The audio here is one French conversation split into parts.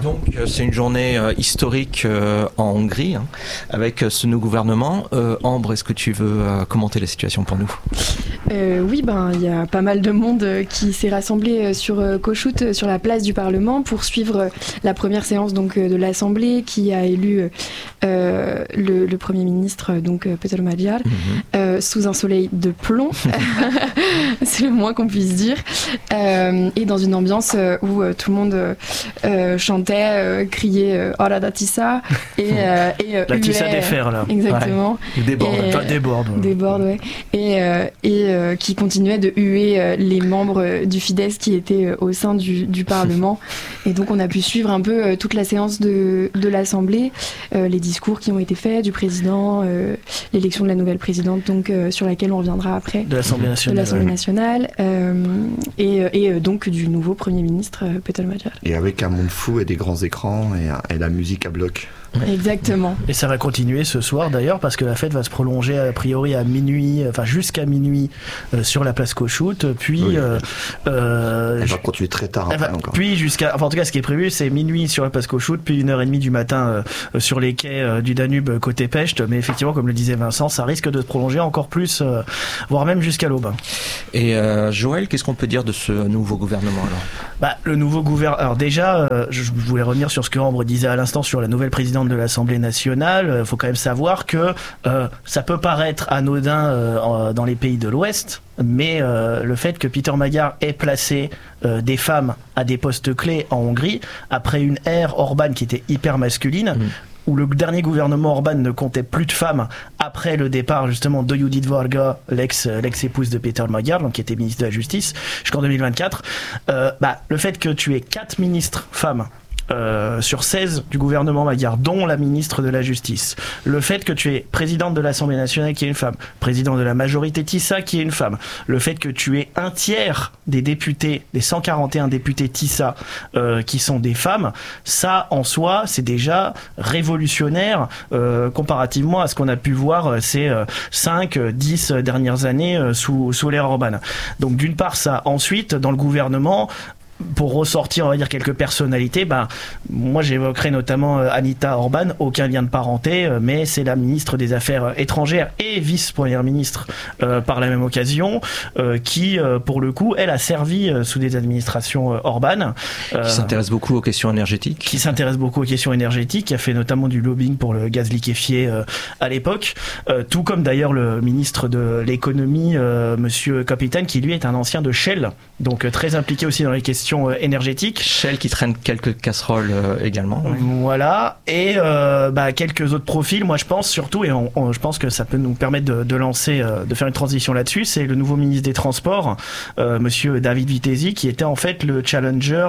Donc c'est une journée historique en Hongrie, avec ce nouveau gouvernement. Ambre, est-ce que tu veux commenter la situation pour nous ? Oui, il y a pas mal de monde qui s'est rassemblé sur Kossuth, sur la place du Parlement, pour suivre la première séance donc, de l'Assemblée qui a élu le Premier ministre, donc Péter Magyar, sous un soleil de plomb, c'est le moins qu'on puisse dire, et dans une ambiance où tout le monde chantait, criait Ora da Tissa et la Tissa des fers là. Exactement. Ouais. Déborde, ouais. Et qui continuait de huer les membres du Fidesz qui étaient au sein du Parlement. Et donc on a pu suivre un peu toute la séance de l'Assemblée, les discours qui ont été faits du président, l'élection de la nouvelle présidente, donc sur laquelle on reviendra après. De l'Assemblée nationale. Et donc du nouveau Premier ministre Péter Magyar. Et avec un monde fou et des grands écrans et la musique à bloc. Exactement. Et ça va continuer ce soir d'ailleurs parce que la fête va se prolonger a priori à minuit, enfin jusqu'à minuit sur la place Kossuth, puis elle va continuer très tard après encore. Puis jusqu'à, en tout cas ce qui est prévu c'est minuit sur la place Kossuth, puis 1h30 du matin sur les quais du Danube côté Pest, mais effectivement comme le disait Vincent, ça risque de se prolonger encore plus, voire même jusqu'à l'aube. Et Joël, qu'est-ce qu'on peut dire de ce nouveau gouvernement alors ? Le nouveau gouvernement, alors déjà je voulais revenir sur ce que Ambre disait à l'instant sur la nouvelle présidente de l'Assemblée nationale. Il faut quand même savoir que ça peut paraître anodin dans les pays de l'Ouest, mais le fait que Péter Magyar ait placé des femmes à des postes clés en Hongrie, après une ère Orban qui était hyper masculine, où le dernier gouvernement Orban ne comptait plus de femmes après le départ justement de Judit Varga, l'ex-épouse de Péter Magyar, donc qui était ministre de la Justice jusqu'en 2024, le fait que tu aies 4 ministres femmes sur 16 du gouvernement magyar, dont la ministre de la Justice, le fait que tu es présidente de l'Assemblée nationale qui est une femme, président de la majorité Tissa qui est une femme, le fait que tu aies un tiers des députés, des 141 députés Tissa qui sont des femmes, ça en soi c'est déjà révolutionnaire comparativement à ce qu'on a pu voir ces 5-10 dernières années sous l'ère Orban. Donc d'une part ça, ensuite dans le gouvernement, pour ressortir, on va dire, quelques personnalités, moi j'évoquerai notamment Anita Orban, aucun lien de parenté, mais c'est la ministre des Affaires étrangères et vice-première ministre par la même occasion, qui, pour le coup, elle a servi sous des administrations Orban. Qui s'intéresse beaucoup aux questions énergétiques. Qui a fait notamment du lobbying pour le gaz liquéfié à l'époque, tout comme d'ailleurs le ministre de l'économie, monsieur Kapitän, qui lui est un ancien de Shell, donc très impliqué aussi dans les questions énergétiques. Shell qui traîne quelques casseroles également. Oui. Voilà. Et quelques autres profils, moi je pense surtout, et je pense que ça peut nous permettre de lancer, de faire une transition là-dessus, c'est le nouveau ministre des Transports, monsieur David Vitezi, qui était en fait le challenger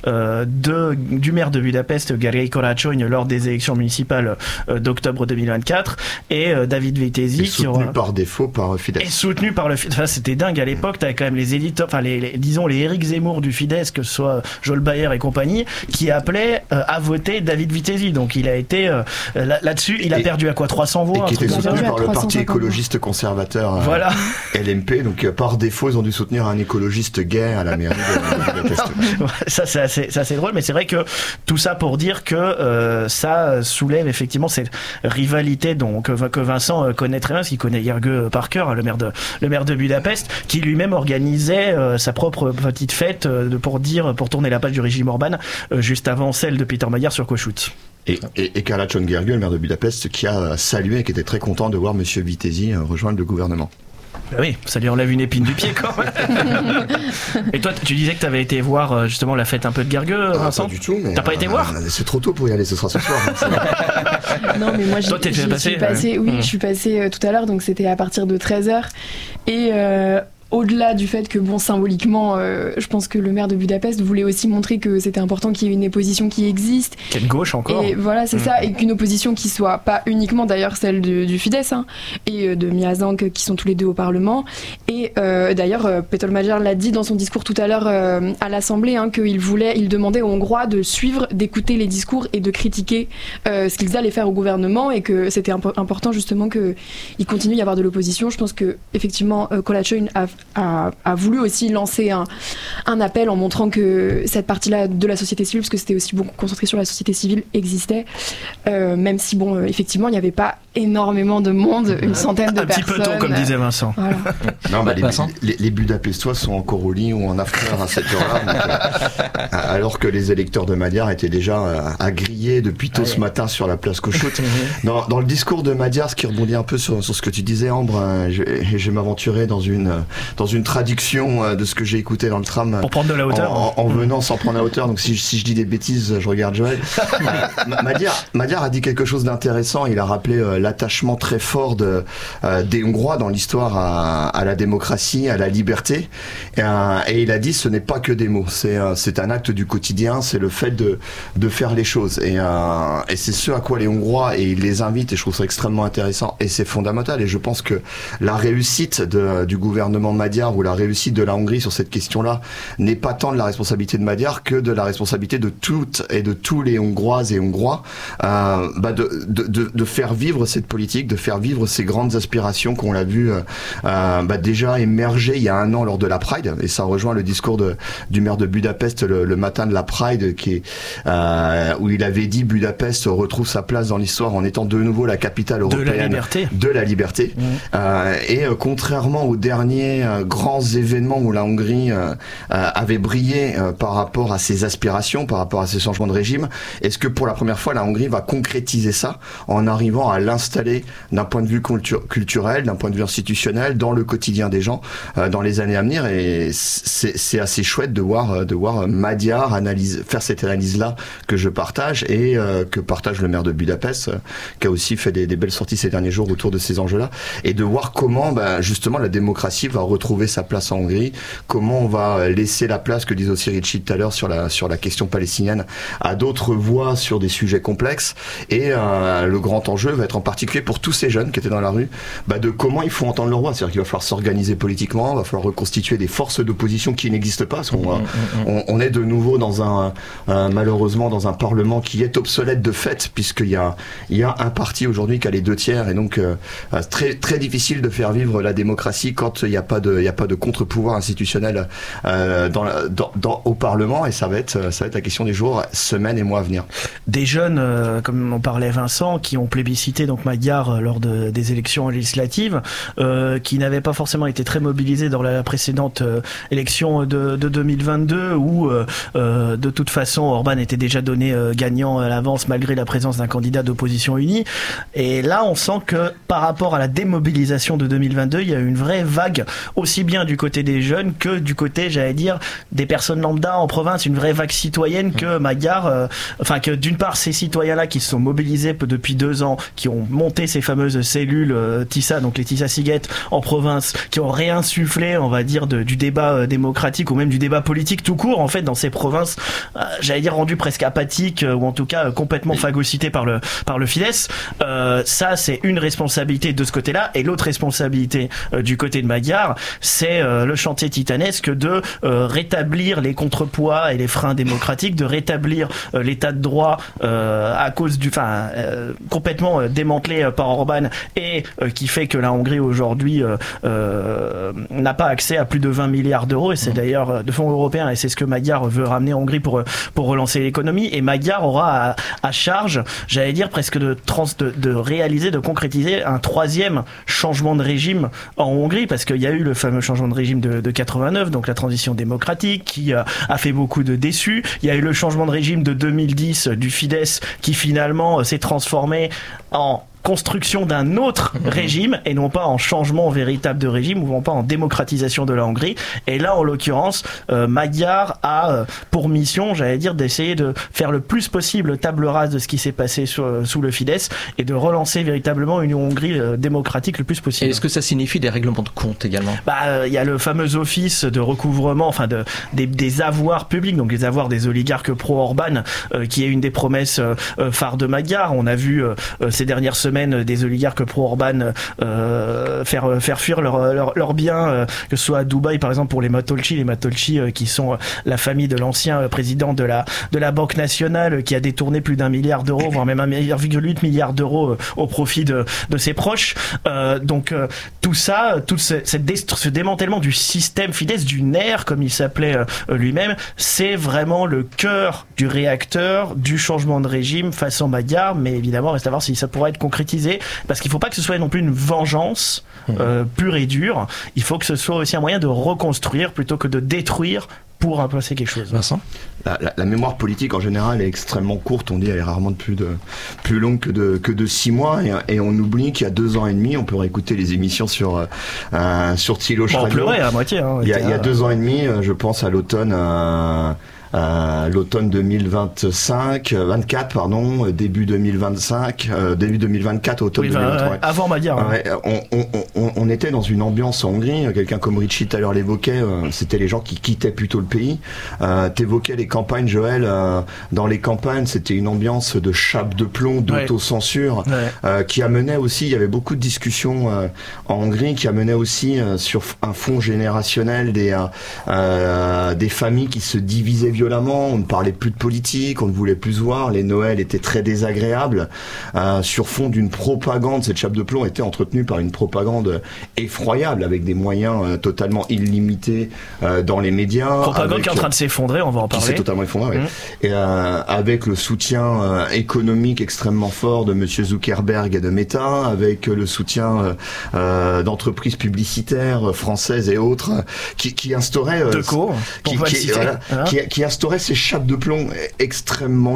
du maire de Budapest, Gergely Karácsony, lors des élections municipales d'octobre 2024. Et David Vitezi soutenu par défaut par Fidesz. Et soutenu par le Fidesz. Enfin, c'était dingue à l'époque, t'avais quand même les éditeurs, enfin disons les Éric Zemmour du Fidesz, que ce soit Joël Bayer et compagnie, qui appelaient à voter David Vitezi. Donc il a été là-dessus, il a perdu à quoi, 300 voix, et qui était soutenu par le parti écologiste conservateur LMP. Donc par défaut ils ont dû soutenir un écologiste gay à la mairie de Budapest. Ça c'est assez drôle, mais c'est vrai que tout ça pour dire que ça soulève effectivement cette rivalité que Vincent connaît très bien, parce qu'il connaît Gergő par cœur, le maire de Budapest, qui lui-même organisait sa propre petite fête pour tourner la page du régime Orban juste avant celle de Péter Magyar sur Kossuth. Et Karácsony Gergely, le maire de Budapest, qui a salué et qui était très content de voir monsieur Vitezi rejoindre le gouvernement. Oui, ça lui enlève une épine du pied quand même. Et toi, tu disais que tu avais été voir justement la fête un peu de Gergő, Vincent ? Pas du tout. Mais t'as pas été voir ? C'est trop tôt pour y aller, ce sera ce soir. Non, mais moi je suis passée tout à l'heure, donc c'était à partir de 13h. Et au-delà du fait que, symboliquement, je pense que le maire de Budapest voulait aussi montrer que c'était important qu'il y ait une opposition qui existe. Qu'il y ait une gauche encore. Et voilà, c'est ça, et qu'une opposition qui soit pas uniquement d'ailleurs celle du Fidesz, et de Miazank, qui sont tous les deux au Parlement. Et d'ailleurs, Péter Magyar l'a dit dans son discours tout à l'heure à l'Assemblée, qu'il demandait aux Hongrois de suivre, d'écouter les discours et de critiquer ce qu'ils allaient faire au gouvernement, et que c'était important justement qu'il continue à y avoir de l'opposition. Je pense que effectivement, Karácsony a voulu aussi lancer un appel en montrant que cette partie-là de la société civile, parce que c'était aussi beaucoup concentré sur la société civile, existait, même si effectivement il n'y avait pas énormément de monde, une centaine de personnes. Un petit peu tôt, comme disait Vincent. Voilà. Non, les Budapestois sont encore au lit ou en after à cette heure-là, alors que les électeurs de Magyar étaient déjà à griller depuis tôt ce matin sur la place Kossuth. Dans le discours de Magyar, ce qui rebondit un peu sur ce que tu disais, Ambre, je vais m'aventurer dans une traduction de ce que j'ai écouté dans le tram. Pour prendre de la hauteur. En venant sans prendre la hauteur. Donc si je dis des bêtises, je regarde Joël. Magyar a dit quelque chose d'intéressant. Il a rappelé l'attachement très fort des Hongrois dans l'histoire à la démocratie, à la liberté. Et il a dit ce n'est pas que des mots. C'est un acte du quotidien. C'est le fait de faire les choses. Et c'est ce à quoi les Hongrois, et il les invite, et je trouve ça extrêmement intéressant, et c'est fondamental. Et je pense que la réussite du gouvernement Magyar ou la réussite de la Hongrie sur cette question-là n'est pas tant de la responsabilité de Magyar que de la responsabilité de toutes et de tous les Hongroises et Hongrois de faire vivre cette politique, de faire vivre ces grandes aspirations qu'on l'a vu déjà émerger il y a un an lors de la Pride, et ça rejoint le discours du maire de Budapest le matin de la Pride où il avait dit Budapest retrouve sa place dans l'histoire en étant de nouveau la capitale européenne de la liberté. Et contrairement aux derniers grands événements où la Hongrie avait brillé par rapport à ses aspirations, par rapport à ses changements de régime, est-ce que pour la première fois la Hongrie va concrétiser ça en arrivant à l'installer d'un point de vue culturel, d'un point de vue institutionnel dans le quotidien des gens dans les années à venir? Et c'est assez chouette de voir Magyar faire cette analyse-là que je partage et que partage le maire de Budapest, qui a aussi fait des belles sorties ces derniers jours autour de ces enjeux-là, et de voir comment justement la démocratie va retrouver sa place en Hongrie, comment on va laisser la place, que disait aussi Richie tout à l'heure sur la question palestinienne, à d'autres voix sur des sujets complexes. Et le grand enjeu va être en particulier pour tous ces jeunes qui étaient dans la rue, de comment il faut entendre leur voix. C'est-à-dire qu'il va falloir s'organiser politiquement, il va falloir reconstituer des forces d'opposition qui n'existent pas, parce qu'on est de nouveau malheureusement dans un parlement qui est obsolète de fait, puisqu'il y a un parti aujourd'hui qui a les 2/3, et donc très très difficile de faire vivre la démocratie quand il n'y a pas de contre-pouvoir institutionnel au Parlement. Et ça va être la question des jours, semaines et mois à venir. Des jeunes, comme on parlait Vincent, qui ont plébiscité donc Magyar lors des élections législatives, qui n'avaient pas forcément été très mobilisés dans la précédente élection de 2022, où de toute façon Orban était déjà donné gagnant à l'avance malgré la présence d'un candidat d'opposition unie. Et là on sent que par rapport à la démobilisation de 2022, il y a eu une vraie vague, aussi bien du côté des jeunes que du côté, j'allais dire, des personnes lambda en province, une vraie vague citoyenne que Magyar, que d'une part ces citoyens-là qui se sont mobilisés depuis 2 ans, qui ont monté ces fameuses cellules TISA, donc les TISA Sziget en province, qui ont réinsufflé, on va dire, du débat démocratique ou même du débat politique tout court, en fait, dans ces provinces, j'allais dire rendues presque apathiques, ou en tout cas complètement phagocytées par le Fidesz. Ça, c'est une responsabilité de ce côté-là, et l'autre responsabilité du côté de Magyar, c'est le chantier titanesque de rétablir les contrepoids et les freins démocratiques, de rétablir l'état de droit à cause complètement démantelé par Orban, et qui fait que la Hongrie aujourd'hui n'a pas accès à plus de 20 milliards d'euros, et c'est d'ailleurs de fonds européens, et c'est ce que Magyar veut ramener en Hongrie pour relancer l'économie. Et Magyar aura à charge, j'allais dire, presque de réaliser, de concrétiser un 3e changement de régime en Hongrie, parce qu'il y a eu le fameux changement de régime de 89, donc la transition démocratique, qui a fait beaucoup de déçus. Il y a eu le changement de régime de 2010 du Fidesz, qui finalement s'est transformé en construction d'un autre régime, et non pas en changement véritable de régime, ou non pas en démocratisation de la Hongrie. Et là, en l'occurrence, Magyar a pour mission, j'allais dire, d'essayer de faire le plus possible table rase de ce qui s'est passé sous le Fidesz, et de relancer véritablement une Hongrie démocratique le plus possible. Et est-ce que ça signifie des règlements de compte également? Il y a le fameux office de recouvrement, des avoirs publics, donc les avoirs des oligarques pro-Orban, qui est une des promesses phares de Magyar. On a vu ces dernières semaines semaine des oligarques pro-Orban faire fuir leurs biens, que ce soit à Dubaï par exemple pour les Matolci qui sont la famille de l'ancien président de la Banque nationale qui a détourné plus d'1 milliard d'euros, voire même 1,8 milliard d'euros au profit de ses proches. Donc tout ça, ce démantèlement du système Fidesz, du NER comme il s'appelait lui-même, c'est vraiment le cœur du réacteur du changement de régime façon Magyar, mais évidemment reste à voir si ça pourra être concrétisé, parce qu'il ne faut pas que ce soit non plus une vengeance pure et dure, il faut que ce soit aussi un moyen de reconstruire plutôt que de détruire pour imposer quelque chose. Vincent ? La mémoire politique en général est extrêmement courte, on dit elle est rarement plus longue que de 6 mois, et on oublie qu'il y a 2 ans et demi, on peut réécouter les émissions sur Tiloche Radio. On pleurait à moitié. Il y a 2 ans et demi, je pense à l'automne 24, début 2024, automne 2023. Avant Magyar. On était dans une ambiance en Hongrie, quelqu'un comme Richie tout à l'heure l'évoquait, c'était les gens qui quittaient plutôt le pays. T'évoquais les campagnes, Joël, dans les campagnes, c'était une ambiance de chape de plomb, d'autocensure, qui amenait aussi, il y avait beaucoup de discussions en Hongrie, qui amenait aussi sur un fond générationnel des familles qui se divisaient violemment, on ne parlait plus de politique, on ne voulait plus se voir, les Noëls étaient très désagréables, sur fond d'une propagande. Cette chape de plomb était entretenue par une propagande effroyable, avec des moyens totalement illimités dans les médias. Propagande qui est en train de s'effondrer, on va en parler. Qui s'est totalement effondré, Et avec le soutien économique extrêmement fort de Monsieur Zuckerberg et de Meta, avec le soutien d'entreprises publicitaires françaises et autres, qui instauraient... qui instaurait ces chapes de plomb extrêmement